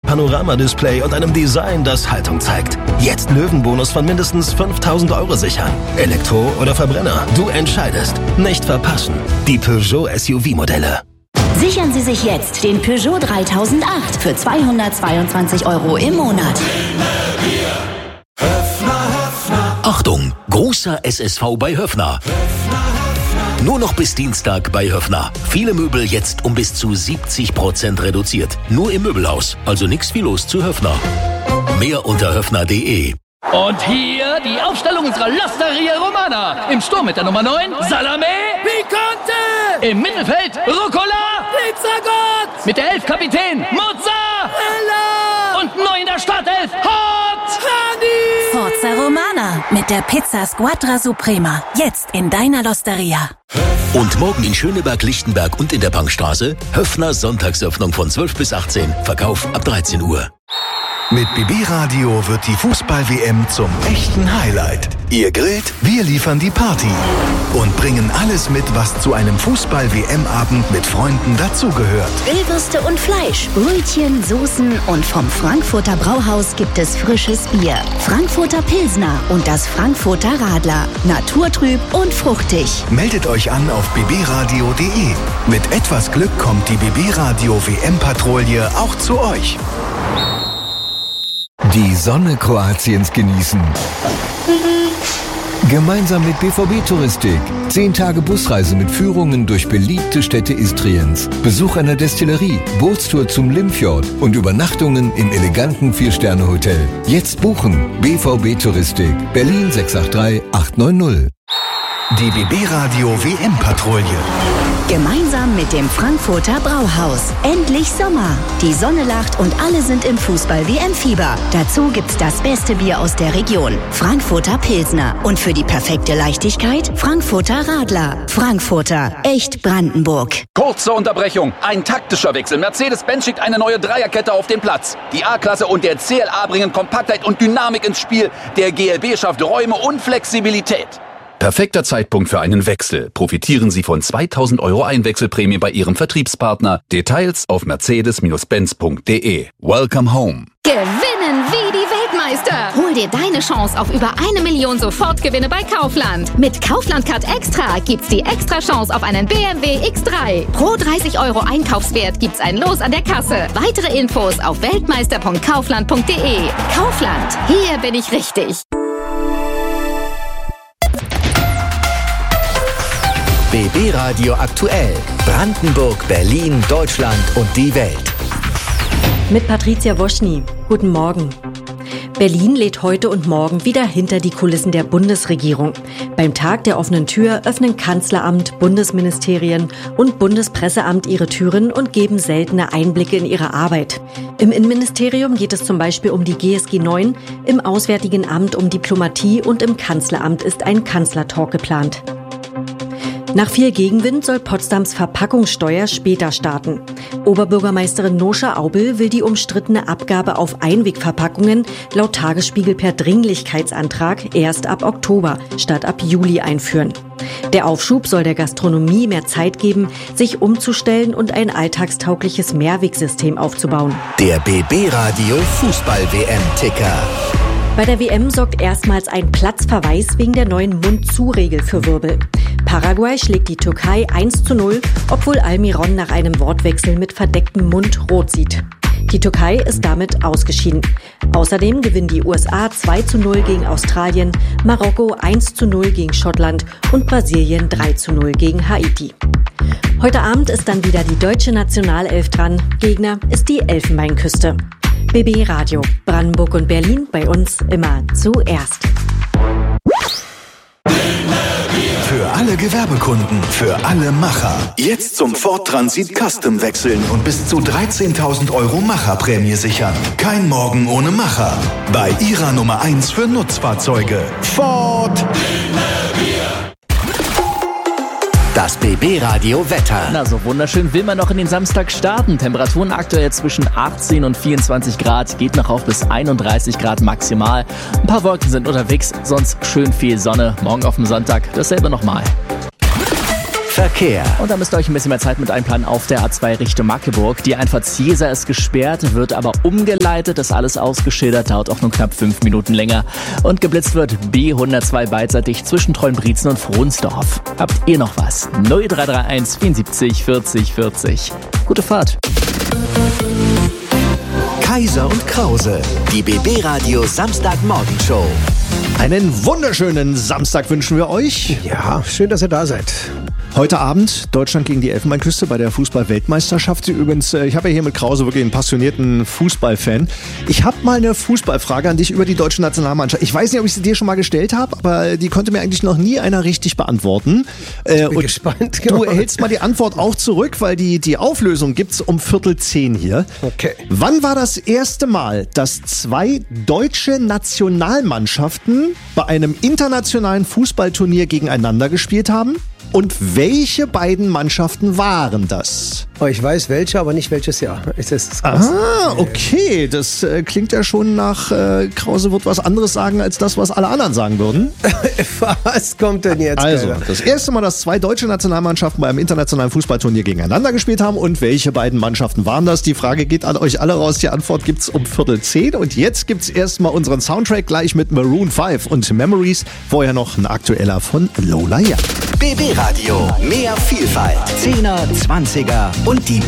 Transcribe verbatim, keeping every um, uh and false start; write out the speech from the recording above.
Panoramadisplay und einem Design, das Haltung zeigt. Jetzt Löwenbonus von mindestens fünftausend Euro sichern. Elektro oder Verbrenner, du entscheidest. Nicht verpassen. Die Peugeot S U V-Modelle. Sichern Sie sich jetzt den Peugeot dreitausendacht für zweihundertzweiundzwanzig Euro im Monat. Achtung, großer S S V bei Höffner. Nur noch bis Dienstag bei Höffner. Viele Möbel jetzt um bis zu siebzig Prozent reduziert. Nur im Möbelhaus, also nix wie los zu Höffner. Mehr unter höffner punkt de. Und hier die Aufstellung unserer L'Osteria Romana. Im Sturm mit der Nummer neun, Salame Picante. Im Mittelfeld, Rucola Pizzagott. Mit der elf Kapitän, Mozzarella. Und neu in der Startelf, Hot Honey. Forza Romana mit der Pizza Squadra Suprema. Jetzt in deiner L'Osteria. Und morgen in Schöneberg-Lichtenberg und in der Bankstraße Höffner Sonntagsöffnung von zwölf bis achtzehn. Verkauf ab dreizehn Uhr. Mit B B Radio wird die Fußball-W M zum echten Highlight. Ihr grillt, wir liefern die Party und bringen alles mit, was zu einem Fußball-W M-Abend mit Freunden dazugehört. Grillwürste und Fleisch, Brötchen, Soßen und vom Frankfurter Brauhaus gibt es frisches Bier. Frankfurter Pilsner und das Frankfurter Radler. Naturtrüb und fruchtig. Meldet euch an auf b b radio punkt de. Mit etwas Glück kommt die B B Radio W M-Patrouille auch zu euch. Die Sonne Kroatiens genießen. Gemeinsam mit B V B-Touristik. Zehn Tage Busreise mit Führungen durch beliebte Städte Istriens. Besuch einer Destillerie, Bootstour zum Limfjord und Übernachtungen im eleganten Vier-Sterne-Hotel. Jetzt buchen. B V B-Touristik. Berlin sechs acht drei acht neun null. Die B B Radio W M-Patrouille. Gemeinsam mit dem Frankfurter Brauhaus. Endlich Sommer. Die Sonne lacht und alle sind im Fußball-W M-Fieber. Dazu gibt's das beste Bier aus der Region. Frankfurter Pilsner. Und für die perfekte Leichtigkeit Frankfurter Radler. Frankfurter. Echt Brandenburg. Kurze Unterbrechung. Ein taktischer Wechsel. Mercedes-Benz schickt eine neue Dreierkette auf den Platz. Die A-Klasse und der C L A bringen Kompaktheit und Dynamik ins Spiel. Der G L B schafft Räume und Flexibilität. Perfekter Zeitpunkt für einen Wechsel. Profitieren Sie von zweitausend Euro Einwechselprämie bei Ihrem Vertriebspartner. Details auf mercedes benz punkt de. Welcome home. Gewinnen wie die Weltmeister. Hol dir deine Chance auf über eine Million Sofortgewinne bei Kaufland. Mit Kaufland Card Extra gibt's die extra Chance auf einen B M W X drei. Pro dreißig Euro Einkaufswert gibt's ein Los an der Kasse. Weitere Infos auf weltmeister punkt kaufland punkt de. Kaufland. Hier bin ich richtig. B B Radio aktuell. Brandenburg, Berlin, Deutschland und die Welt. Mit Patricia Woschny. Guten Morgen. Berlin lädt heute und morgen wieder hinter die Kulissen der Bundesregierung. Beim Tag der offenen Tür öffnen Kanzleramt, Bundesministerien und Bundespresseamt ihre Türen und geben seltene Einblicke in ihre Arbeit. Im Innenministerium geht es zum Beispiel um die G S G neun, im Auswärtigen Amt um Diplomatie und im Kanzleramt ist ein Kanzlertalk geplant. Nach viel Gegenwind soll Potsdams Verpackungssteuer später starten. Oberbürgermeisterin Noscha Aubel will die umstrittene Abgabe auf Einwegverpackungen laut Tagesspiegel per Dringlichkeitsantrag erst ab Oktober statt ab Juli einführen. Der Aufschub soll der Gastronomie mehr Zeit geben, sich umzustellen und ein alltagstaugliches Mehrwegsystem aufzubauen. Der B B Radio Fußball-W M-Ticker. Bei der W M sorgt erstmals ein Platzverweis wegen der neuen Mund-zu-Regel für Wirbel. Paraguay schlägt die Türkei eins zu null, obwohl Almiron nach einem Wortwechsel mit verdecktem Mund rot sieht. Die Türkei ist damit ausgeschieden. Außerdem gewinnen die U S A zwei zu null gegen Australien, Marokko eins zu null gegen Schottland und Brasilien drei zu null gegen Haiti. Heute Abend ist dann wieder die deutsche Nationalelf dran. Gegner ist die Elfenbeinküste. B B Radio, Brandenburg und Berlin, bei uns immer zuerst. Für alle Gewerbekunden, für alle Macher. Jetzt zum Ford Transit Custom wechseln und bis zu dreizehntausend Euro Macherprämie sichern. Kein Morgen ohne Macher. Bei Ihrer Nummer eins für Nutzfahrzeuge. Ford. Das B B Radio Wetter. Na, so wunderschön will man noch in den Samstag starten. Temperaturen aktuell zwischen achtzehn und vierundzwanzig Grad, geht noch auf bis einunddreißig Grad maximal. Ein paar Wolken sind unterwegs, sonst schön viel Sonne. Morgen auf dem Sonntag dasselbe nochmal. Verkehr. Und da müsst ihr euch ein bisschen mehr Zeit mit einplanen auf der A zwei Richtung Magdeburg. Die Einfahrt Ziesa ist gesperrt, wird aber umgeleitet. Das ist alles ausgeschildert, dauert auch nur knapp fünf Minuten länger. Und geblitzt wird B hundertzwei beidseitig zwischen Trollenbrietzen und Frohnsdorf. Habt ihr noch was? null drei drei eins vierundsiebzig vierzig vierzig. Gute Fahrt. Kaiser und Krause, die B B-Radio Samstagmorgenshow. Einen wunderschönen Samstag wünschen wir euch. Ja, schön, dass ihr da seid. Heute Abend Deutschland gegen die Elfenbeinküste bei der Fußball-Weltmeisterschaft. Übrigens, ich habe ja hier mit Krause wirklich einen passionierten Fußballfan. Ich habe mal eine Fußballfrage an dich über die deutsche Nationalmannschaft. Ich weiß nicht, ob ich sie dir schon mal gestellt habe, aber die konnte mir eigentlich noch nie einer richtig beantworten. Ich bin Und gespannt. du erhältst mal die Antwort auch zurück, weil die, die Auflösung gibt's um Viertel zehn hier. Okay. Wann war das erste Mal, dass zwei deutsche Nationalmannschaften bei einem internationalen Fußballturnier gegeneinander gespielt haben? Und welche beiden Mannschaften waren das? Oh, ich weiß welche, aber nicht welches Jahr. Das ist krass. Ah, okay. Das äh, klingt ja schon nach, äh, Krause wird was anderes sagen, als das, was alle anderen sagen würden. Was kommt denn jetzt? Also, Alter? das erste Mal, dass zwei deutsche Nationalmannschaften bei einem internationalen Fußballturnier gegeneinander gespielt haben. Und welche beiden Mannschaften waren das? Die Frage geht an euch alle raus. Die Antwort gibt's um Viertel zehn. Und jetzt gibt's erstmal unseren Soundtrack gleich mit Maroon fünf und Memories. Vorher noch ein aktueller von Lola Young. B B-Radio, mehr Vielfalt. Zehner, Zwanziger und die